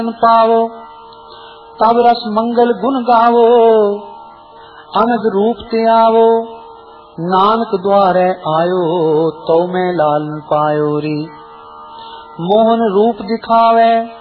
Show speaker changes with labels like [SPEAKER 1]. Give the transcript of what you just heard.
[SPEAKER 1] पावो तब रस मंगल गुण गावो, अनग रूप ते आवो नानक द्वारे आयो, तो मैं लालन पायो री। मोहन रूप दिखावे